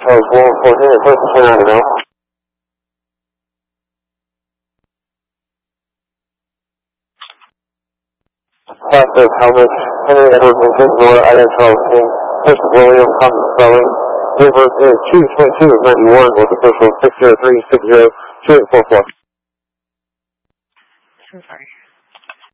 Charles 114, first and 29 now. Pastor Helmut, Henry Edward Vincent, Nora Iron Charles King, first William Thomas Spelling. River is 222 of 91 with the first one 603602844. So sorry.